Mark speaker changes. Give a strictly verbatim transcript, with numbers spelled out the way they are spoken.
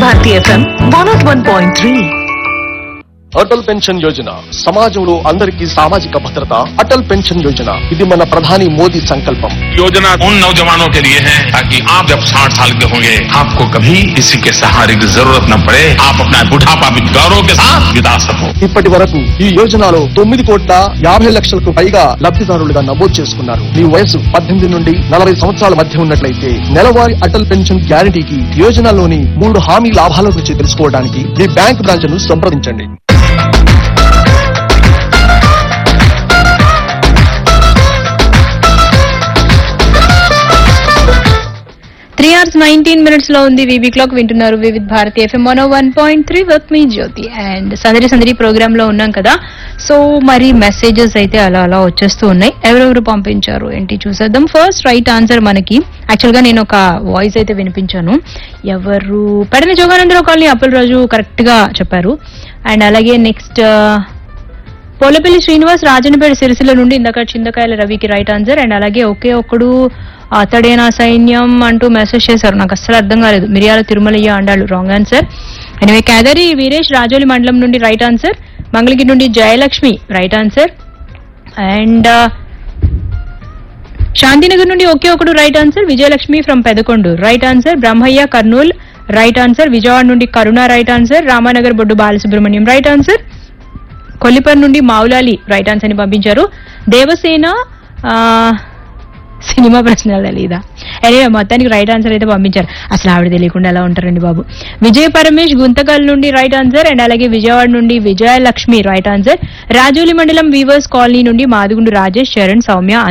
Speaker 1: Bharati FM one not one point three.
Speaker 2: Atal pension Yojana సమాజంలో అందరికీ సామాజిక భద్రత. అటల్ పెన్షన్ యోజన ఇది మన ప్రధాని మోదీ సంకల్పం.
Speaker 3: योजना उन नौजवानों के लिए है ताकि आप जब साठ साल के होंगे आपको कभी किसी के सहारे की जरूरत न पड़े, आप अपना बुढ़ापा भी गौरव के साथ बिता सको.
Speaker 2: ఇప్పటి వరకు ఈ యోజనలో తొమ్మిది కోట్ల యాభై లక్షలకు పైగా లబ్ధిదారులుగా నమోదు చేసుకున్నారు. మీ వయసు పద్దెనిమిది నుండి నలభై సంవత్సరాల మధ్య ఉన్నట్లయితే నెలవారీ అటల్ పెన్షన్ గ్యారంటీకి యోజనలోని మూడు హామీ లాభాల గురించి తెలుసుకోవడానికి మీ బ్యాంక్ బ్రాంచ్ ను సంప్రదించండి.
Speaker 4: త్రీ అవర్స్ నైన్టీన్ మినిట్స్ లో ఉంది వీవీ క్లాక్. వింటున్నారు Vividh Bharati FM one one point three with me Jyothi. And సందడి సందడి ప్రోగ్రామ్ లో ఉన్నాం కదా, సో మరి మెసేజెస్ అయితే అలా అలా వచ్చేస్తూ ఉన్నాయి. ఎవరెవరు పంపించారు ఏంటి చూసేద్దాం. ఫస్ట్ రైట్ ఆన్సర్ మనకి యాక్చువల్ గా నేను ఒక వాయిస్ అయితే వినిపించాను. ఎవరు పెడన జోగానందరావు కాలనీ అప్పలరాజు కరెక్ట్ గా చెప్పారు. అండ్ అలాగే నెక్స్ట్ పోలపల్లి శ్రీనివాస్ రాజనపేట సిరిసిల్ల నుండి ఇందాక చింతకాయల రవికి రైట్ ఆన్సర్. అండ్ అలాగే ఒకే ఒక్కడు అతడేనా సైన్యం అంటూ మెసేజ్ చేశారు, నాకు అస్సలు అర్థం కాలేదు. మిరియాల Tirumalayya అండాలు wrong answer. Anyway Kedari Veeresh Rajoli మండలం నుండి రైట్ ఆన్సర్. మంగళగిరి నుండి Jayalakshmi right answer. And Shantinagar నుండి ఒకే ఒకడు right answer. Vijayalakshmi from Pedakondu right answer. Brahmaiah Kurnool right answer. Vijayawada నుండి కరుణ రైట్ ఆన్సర్. రామానగర్ బొడ్డు బాలసుబ్రహ్మణ్యం రైట్ ఆన్సర్. కొల్లిపర్ నుండి మావులాలి రైట్ ఆన్సర్ ని పంపించారు. దేవసేన సినిమా ప్రశ్నలు తెలీదా? ఎనివే మొత్తానికి రైట్ ఆన్సర్ అయితే పంపించారు. అసలు ఆవిడ తెలియకుండా ఎలా ఉంటారండి బాబు. విజయ పరమేష్ గుంతకల్ నుండి రైట్ ఆన్సర్. అండ్ అలాగే విజయవాడ నుండి విజయలక్ష్మి రైట్ ఆన్సర్. రాజోలి మండలం వీవర్స్ కాలనీ నుండి మాదిగుండు రాజేష్, చరణ్, సౌమ్య